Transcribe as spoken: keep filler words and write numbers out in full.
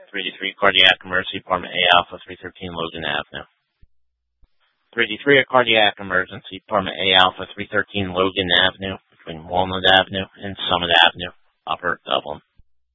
three D three Cardiac Emergency Department A Alpha, three thirteen Logan Avenue. three D three Cardiac Emergency Department A Alpha, three thirteen Logan Avenue, between Walnut Avenue and Summit Avenue, Upper Dublin.